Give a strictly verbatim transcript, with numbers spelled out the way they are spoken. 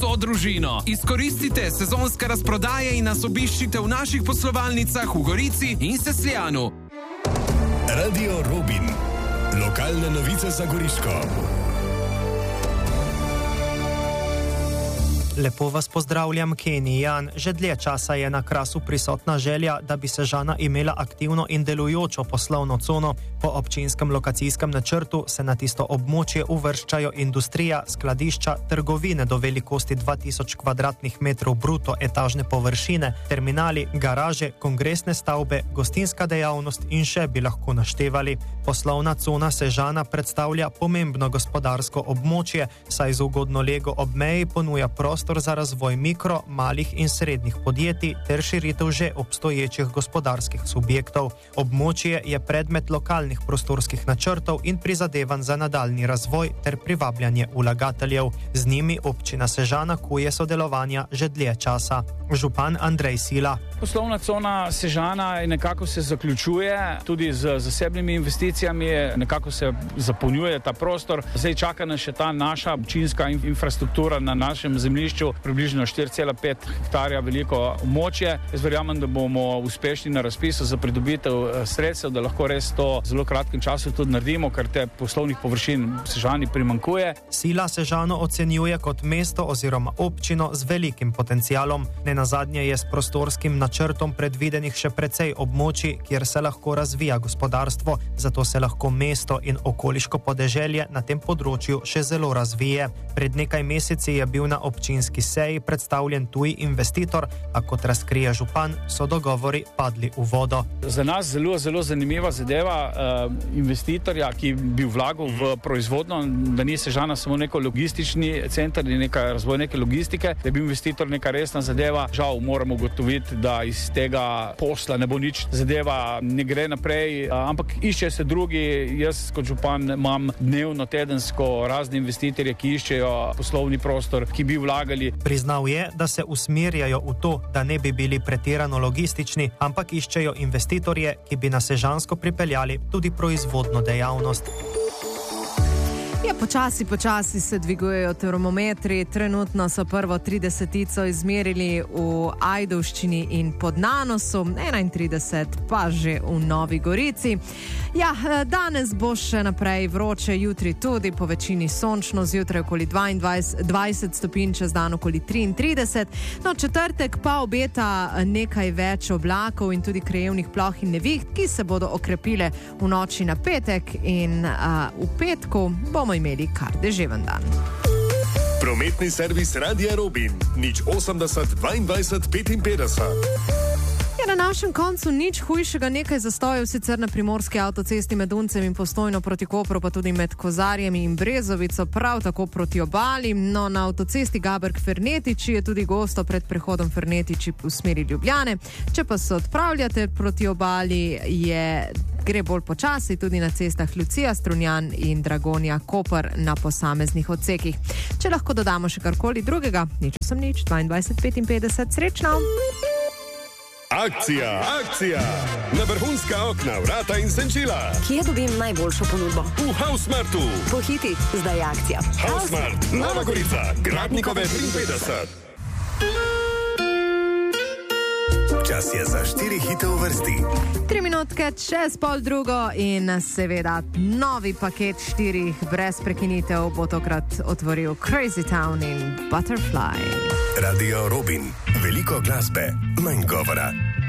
vso družino. Izkoristite sezonske razprodaje in nas obiščite v naših poslovalnicah v Gorici in Sesljanu. Radio Robin. Lokalne novice za Goriško. Lepo vas pozdravljam, Kenny Jan. Že dlje časa je na Krasu prisotna želja, da bi Sežana imela aktivno in delujočo poslovno cono. Po občinskem lokacijskem načrtu se na tisto območje uvrščajo industrija, skladišča, trgovine do velikosti dva tisoč kvadratnih metrov bruto etažne površine, terminali, garaže, kongresne stavbe, gostinska dejavnost in še bi lahko naštevali. Poslovna cona Sežana predstavlja pomembno gospodarsko območje, saj z ugodno lego ob meji ponuja prostor za razvoj mikro, malih in srednjih podjetij ter širitev že obstoječih gospodarskih subjektov. Območje je predmet lokalnih prostorskih načrtov in prizadevanj za nadaljni razvoj ter privabljanje vlagateljev. Z njimi občina Sežana kuje sodelovanja že dlje časa. Župan Andrej Sila. Poslovna cona Sežana nekako se zaključuje, tudi z zasebnimi investicijami nekako se zapolnjuje ta prostor. Zdaj čaka nas še ta naša občinska infrastruktura na našem zemljišču, približno štiri cela pet hektarja veliko območje. Jaz verjamem, da bomo uspešni na razpisu za pridobitev sredstev, da lahko res to v zelo kratkem času tudi naredimo, ker te poslovnih površin v Sežani primanjkuje. Sila Sežano ocenjuje kot mesto oziroma občino z velikim potencialom. Nenazadnje je s prostorskim načrtom predvidenih še precej območij, kjer se lahko razvija gospodarstvo, zato se lahko mesto in okoliško podeželje na tem področju še zelo razvije. Pred nekaj meseci je bil na občinski seji predstavljen tuji investitor, a kot razkrije župan, so dogovori padli v vodo. Za nas zelo, zelo zanimiva zadeva uh, investitorja, ki bi vlagal v proizvodno, da ni Sežana samo neko logistični center in neka razvoj neke logistike, da bi investitor neka resna zadeva. Žal moramo ugotoviti, da iz tega posla ne bo nič, zadeva ne gre naprej, uh, ampak išče se drugi. Jaz kot župan imam dnevno, tedensko razne investitorje, ki iščejo poslovni prostor, ki bi vlagali. Priznal je, da se usmerjajo v to, da ne bi bili pretirano logistični, ampak iščejo investitorje, ki bi na Sežansko pripeljali tudi proizvodno dejavnost. Ja, počasi, počasi se dvigujejo termometri. Trenutno so prvo tridesetico izmerili v Ajdovščini in Podnanosu, enaintrideset pa že v Novi Gorici. Ja, danes bo še naprej vroče, jutri tudi, po večini sončno, zjutraj okoli dvaindvajset stopinj, čez dan okoli triintrideset. No, četrtek pa obeta nekaj več oblakov in tudi krajevnih ploh in neviht, ki se bodo okrepile v noči na petek in a, v petku bomo imeli kar deževen dan. Prometni servis Radia Robin, nič osemdeset dvaindvajset petinpetdeset. Ja, na našem koncu nič hujšega, nekaj zastojev sicer na primorski avtocesti med Uncem in Postojno proti Kopru, pa tudi med Kozarjemi in Brezovico, prav tako proti obali. No, na avtocesti Gaberg-Fernetiči je tudi gosto pred prehodom Fernetiči v smeri Ljubljane. Če pa se odpravljate proti obali, je gre bolj počasi tudi na cestah Lucija, Strunjan in Dragonja Koper na posameznih odsekih. Če lahko dodamo še karkoli drugega, nič sem nič, dvaindvajset petinpetdeset, srečno! Akcija, akcija! Na vrhunska okna, vrata in senčila. Kje dobim najboljšo ponudbo? V Hausmartu. Pohiti, zdaj je akcija. Hausmart, Nova Gorica, Gradnikove triinpetdeset. Čas je za štiri hite v vrsti. Tri minutke čez pol drugo in seveda novi paket štirih brez prekinitev bo tokrat otvoril Crazy Town in Butterfly. Radio Robin. Veliko glasbe, manj govora.